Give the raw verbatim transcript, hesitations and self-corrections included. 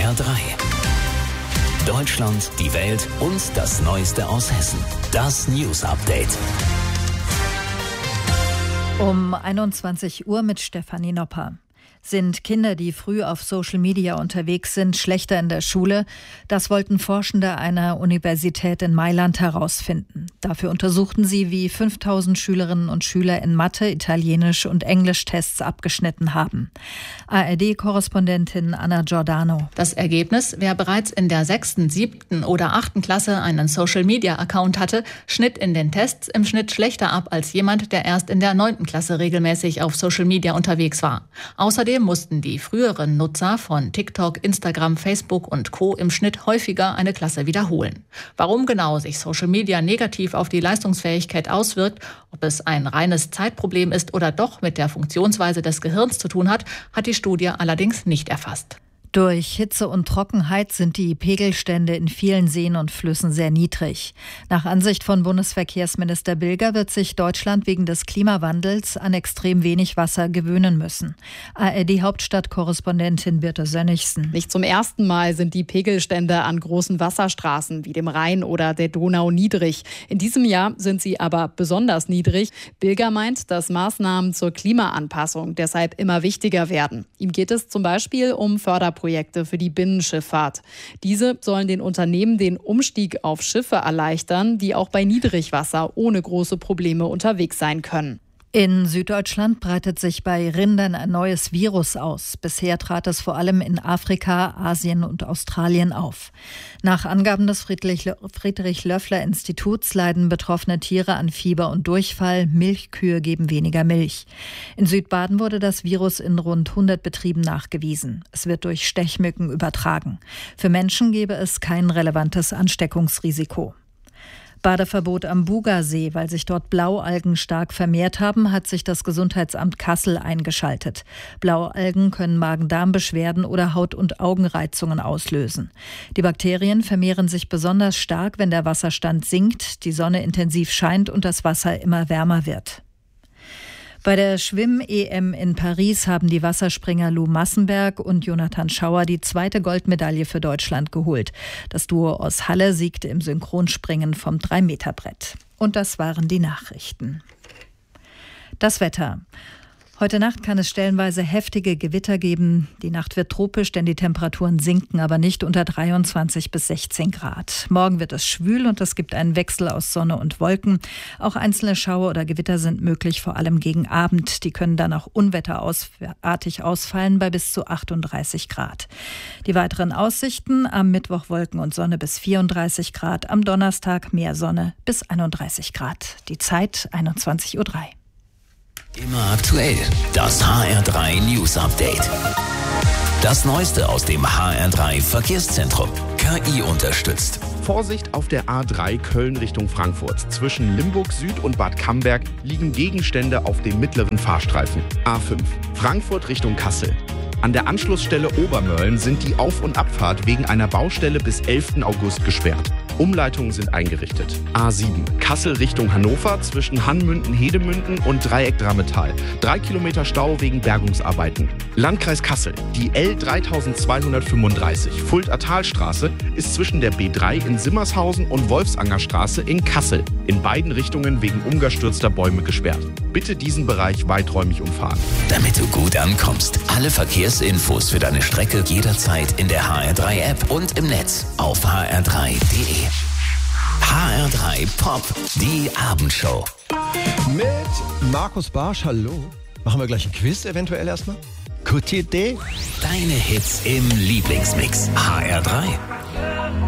R drei. Deutschland, die Welt und das Neueste aus Hessen. Das News Update. Um einundzwanzig Uhr mit Stefanie Nopper. Sind Kinder, die früh auf Social Media unterwegs sind, schlechter in der Schule? Das wollten Forschende einer Universität in Mailand herausfinden. Dafür untersuchten sie, wie fünftausend Schülerinnen und Schüler in Mathe, Italienisch und Englisch-Tests abgeschnitten haben. A R D-Korrespondentin Anna Giordano. Das Ergebnis: Wer bereits in der sechsten, siebten oder achten Klasse einen Social-Media-Account hatte, schnitt in den Tests im Schnitt schlechter ab als jemand, der erst in der neunten Klasse regelmäßig auf Social Media unterwegs war. Außerdem mussten die früheren Nutzer von TikTok, Instagram, Facebook und Co. im Schnitt häufiger eine Klasse wiederholen. Warum genau sich Social Media negativ auf die Leistungsfähigkeit auswirkt, ob es ein reines Zeitproblem ist oder doch mit der Funktionsweise des Gehirns zu tun hat, hat die Studie allerdings nicht erfasst. Durch Hitze und Trockenheit sind die Pegelstände in vielen Seen und Flüssen sehr niedrig. Nach Ansicht von Bundesverkehrsminister Bilger wird sich Deutschland wegen des Klimawandels an extrem wenig Wasser gewöhnen müssen. A R D-Hauptstadtkorrespondentin Birte Sönnigsen. Nicht zum ersten Mal sind die Pegelstände an großen Wasserstraßen wie dem Rhein oder der Donau niedrig. In diesem Jahr sind sie aber besonders niedrig. Bilger meint, dass Maßnahmen zur Klimaanpassung deshalb immer wichtiger werden. Ihm geht es zum Beispiel um Förderprojekte Projekte für die Binnenschifffahrt. Diese sollen den Unternehmen den Umstieg auf Schiffe erleichtern, die auch bei Niedrigwasser ohne große Probleme unterwegs sein können. In Süddeutschland breitet sich bei Rindern ein neues Virus aus. Bisher trat es vor allem in Afrika, Asien und Australien auf. Nach Angaben des Friedrich-Löffler-Instituts leiden betroffene Tiere an Fieber und Durchfall. Milchkühe geben weniger Milch. In Südbaden wurde das Virus in rund hundert Betrieben nachgewiesen. Es wird durch Stechmücken übertragen. Für Menschen gebe es kein relevantes Ansteckungsrisiko. Badeverbot am Bugasee. Weil sich dort Blaualgen stark vermehrt haben, hat sich das Gesundheitsamt Kassel eingeschaltet. Blaualgen können Magen-Darm-Beschwerden oder Haut- und Augenreizungen auslösen. Die Bakterien vermehren sich besonders stark, wenn der Wasserstand sinkt, die Sonne intensiv scheint und das Wasser immer wärmer wird. Bei der Schwimm-E M in Paris haben die Wasserspringer Lou Massenberg und Jonathan Schauer die zweite Goldmedaille für Deutschland geholt. Das Duo aus Halle siegte im Synchronspringen vom drei Meter Brett. Und das waren die Nachrichten. Das Wetter. Heute Nacht kann es stellenweise heftige Gewitter geben. Die Nacht wird tropisch, denn die Temperaturen sinken aber nicht unter dreiundzwanzig bis sechzehn Grad. Morgen wird es schwül und es gibt einen Wechsel aus Sonne und Wolken. Auch einzelne Schauer oder Gewitter sind möglich, vor allem gegen Abend. Die können dann auch unwetterartig ausfallen bei bis zu achtunddreißig Grad. Die weiteren Aussichten: am Mittwoch Wolken und Sonne bis vierunddreißig Grad, am Donnerstag mehr Sonne bis einunddreißig Grad. Die Zeit einundzwanzig Uhr drei. Immer aktuell, das H R drei News Update. Das Neueste aus dem H R drei Verkehrszentrum. K I unterstützt. Vorsicht auf der A drei Köln Richtung Frankfurt. Zwischen Limburg Süd und Bad Camberg liegen Gegenstände auf dem mittleren Fahrstreifen. A fünf Frankfurt Richtung Kassel. An der Anschlussstelle Obermörlen sind die Auf- und Abfahrt wegen einer Baustelle bis elften August gesperrt. Umleitungen sind eingerichtet. A sieben Kassel Richtung Hannover zwischen Hanmünden-Hedemünden und Dreieck Drammetal. Drei Kilometer Stau wegen Bergungsarbeiten. Landkreis Kassel. Die L dreitausendzweihundertfünfunddreißig Fulda-Talstraße ist zwischen der B drei in Simmershausen und Wolfsangerstraße in Kassel in beiden Richtungen wegen umgestürzter Bäume gesperrt. Bitte diesen Bereich weiträumig umfahren. Damit du gut ankommst, alle Verkehrsinfos für deine Strecke jederzeit in der H R drei App und im Netz auf h r drei punkt d e. H R drei Pop, die Abendshow. Mit Markus Barsch, hallo. Machen wir gleich ein Quiz eventuell erstmal? Gute Idee. Deine Hits im Lieblingsmix. H R drei.